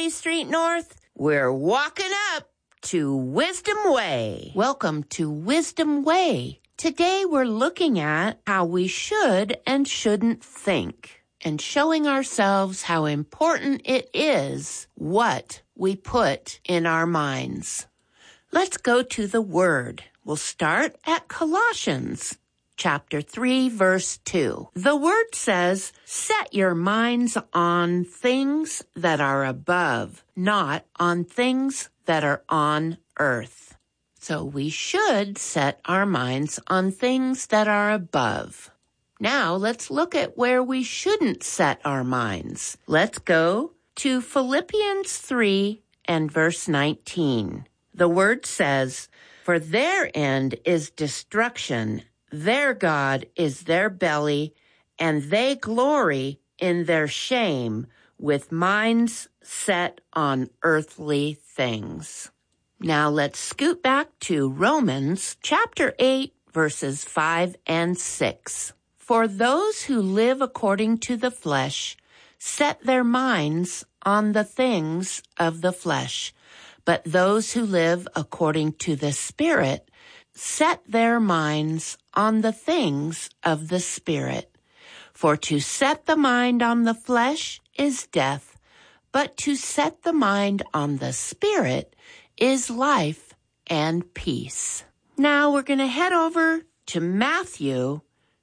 Main Street North. We're walking up to Wisdom Way. Welcome to Wisdom Way. Today we're looking at how we should and shouldn't think and showing ourselves how important it is what we put in our minds. Let's go to the Word. We'll start at Colossians chapter 3, verse 2. The Word says, "Set your minds on things that are above, not on things that are on earth." So we should set our minds on things that are above. Now let's look at where we shouldn't set our minds. Let's go to Philippians 3 and verse 19. The Word says, "For their end is destruction, their God is their belly, and they glory in their shame with minds set on earthly things." Now let's scoot back to Romans chapter 8, verses 5 and 6. "For those who live according to the flesh set their minds on the things of the flesh, but those who live according to the Spirit set their minds on the things of the Spirit. For to set the mind on the flesh is death, but to set the mind on the Spirit is life and peace." Now we're going to head over to Matthew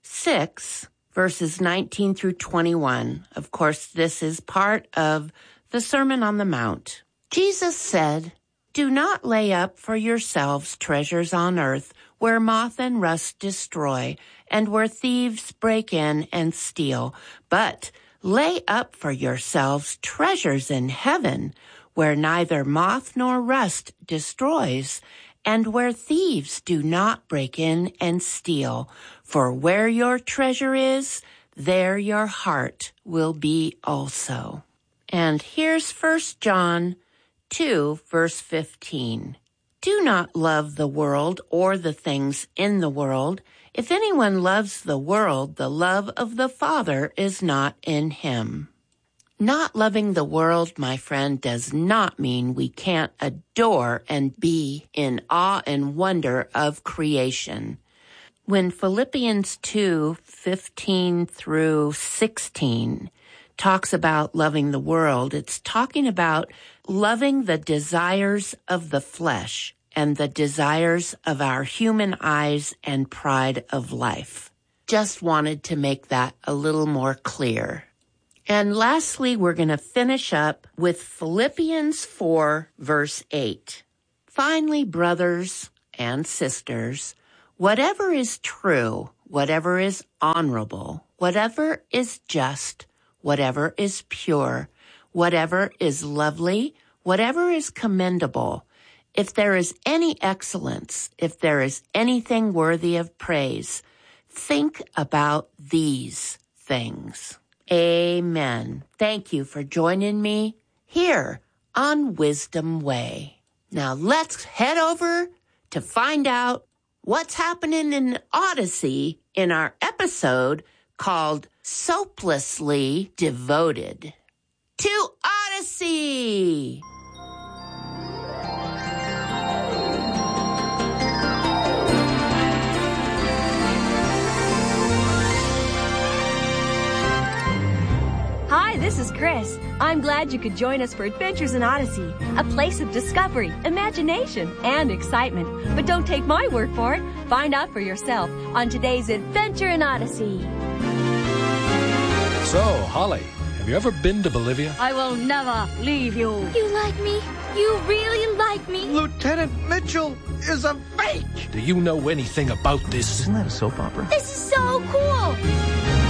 6, verses 19 through 21. Of course, this is part of the Sermon on the Mount. Jesus said, "Do not lay up for yourselves treasures on earth where moth and rust destroy and where thieves break in and steal, but lay up for yourselves treasures in heaven where neither moth nor rust destroys and where thieves do not break in and steal. For where your treasure is, there your heart will be also." And here's 1 John 2, verse 15. "Do not love the world or the things in the world. If anyone loves the world, the love of the Father is not in him." Not loving the world, my friend, does not mean we can't adore and be in awe and wonder of creation. When Philippians 2, 15 through 16 talks about loving the world, it's talking about loving the desires of the flesh and the desires of our human eyes and pride of life. Just wanted to make that a little more clear. And lastly, we're going to finish up with Philippians 4, verse 8. "Finally, brothers and sisters, whatever is true, whatever is honorable, whatever is just, whatever is pure, whatever is lovely, whatever is commendable, if there is any excellence, if there is anything worthy of praise, think about these things." Amen. Thank you for joining me here on Wisdom Way. Now let's head over to find out what's happening in Odyssey in our episode called Soaplessly Devoted. To Odyssey! Hi, this is Chris. I'm glad you could join us for Adventures in Odyssey, a place of discovery, imagination, and excitement. But don't take my word for it. Find out for yourself on today's Adventure in Odyssey. So, Holly, have you ever been to Bolivia? I will never leave you. You like me? You really like me? Lieutenant Mitchell is a fake! Do you know anything about this? Isn't that a soap opera? This is so cool!